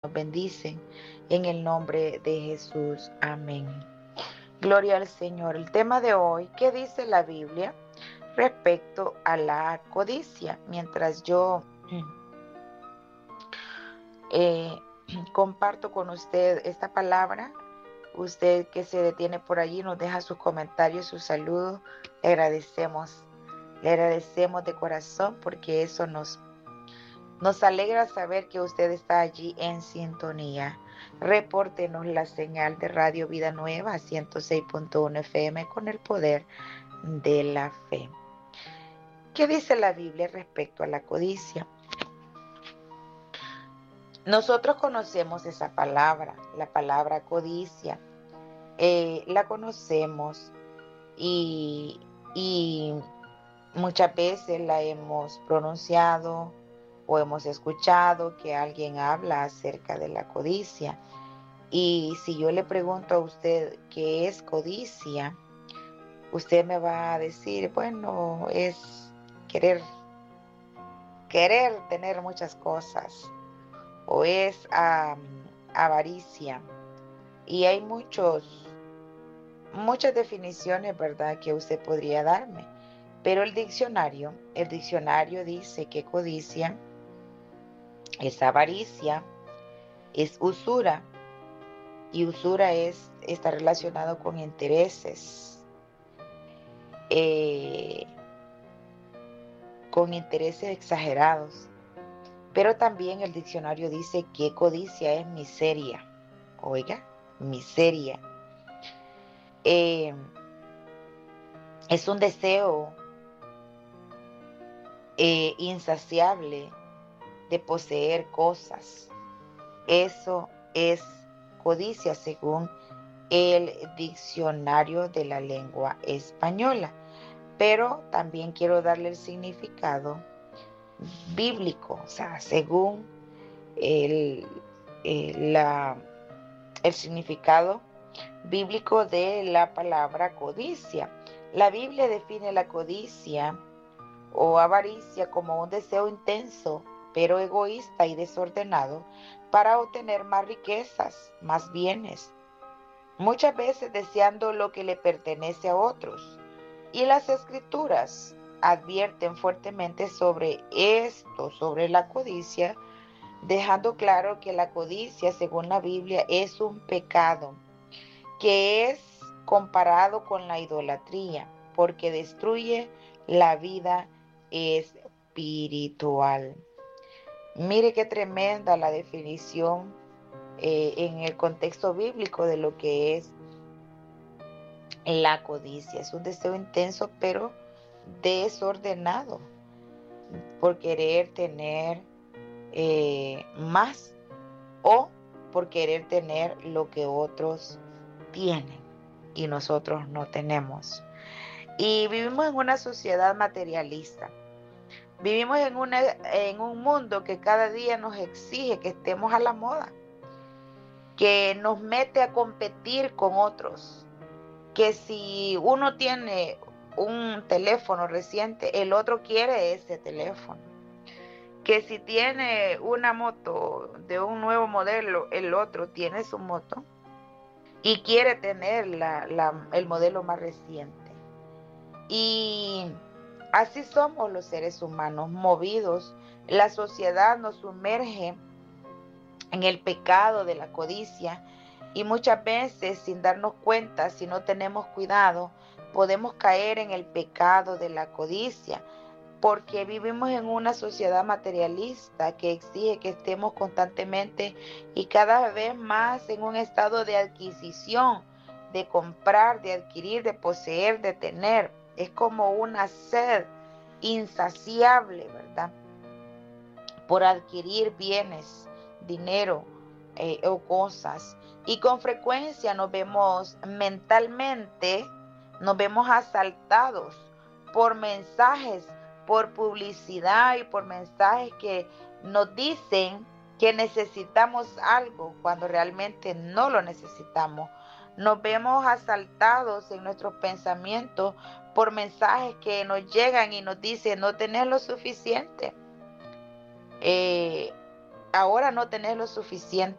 nos bendicen. En el nombre de Jesús. Amén. Gloria al Señor. El tema de hoy, ¿qué dice la Biblia respecto a la codicia? Mientras yo comparto con usted esta palabra, usted que se detiene por allí nos deja sus comentarios, sus saludos. Le agradecemos de corazón porque eso nos alegra saber que usted está allí en sintonía. Repórtenos la señal de Radio Vida Nueva 106.1 FM con el poder de la fe. ¿Qué dice la Biblia respecto a la codicia? Nosotros conocemos esa palabra, la palabra codicia. La conocemos y muchas veces la hemos pronunciado o hemos escuchado que alguien habla acerca de la codicia. Y si yo le pregunto a usted qué es codicia, usted me va a decir, bueno, es querer tener muchas cosas, o es avaricia. Y hay muchas definiciones, ¿verdad?, que usted podría darme. Pero el diccionario dice que codicia es avaricia, es usura, y usura está relacionado con intereses, exagerados. Pero también el diccionario dice que codicia es miseria. Oiga, miseria. Es un deseo insaciable de poseer cosas. Eso es codicia según el diccionario de la lengua española. Pero también quiero darle el significado bíblico, o sea, según el significado bíblico de la palabra codicia. La Biblia define la codicia o avaricia como un deseo intenso, pero egoísta y desordenado para obtener más riquezas, más bienes, muchas veces deseando lo que le pertenece a otros. Y las Escrituras advierten fuertemente sobre esto, sobre la codicia, dejando claro que la codicia, según la Biblia, es un pecado que es comparado con la idolatría, porque destruye la vida espiritual. Mire qué tremenda la definición en el contexto bíblico de lo que es la codicia. Es un deseo intenso pero desordenado por querer tener más o por querer tener lo que otros tienen y nosotros no tenemos. Y vivimos en una sociedad materialista. Vivimos en un mundo que cada día nos exige que estemos a la moda, que nos mete a competir con otros, que si uno tiene un teléfono reciente, el otro quiere ese teléfono, que si tiene una moto de un nuevo modelo, el otro tiene su moto y quiere tener el modelo más reciente. Y así somos los seres humanos, movidos. La sociedad nos sumerge en el pecado de la codicia y muchas veces, sin darnos cuenta, si no tenemos cuidado, podemos caer en el pecado de la codicia, porque vivimos en una sociedad materialista que exige que estemos constantemente y cada vez más en un estado de adquisición, de comprar, de adquirir, de poseer, de tener. Es como una sed insaciable, ¿verdad?, por adquirir bienes, dinero o cosas. Y con frecuencia nos vemos asaltados por mensajes, por publicidad y por mensajes que nos dicen que necesitamos algo cuando realmente no lo necesitamos. Nos vemos asaltados en nuestros pensamientos por mensajes que nos llegan y nos dicen no tenés lo suficiente. Ahora no tenés lo suficiente.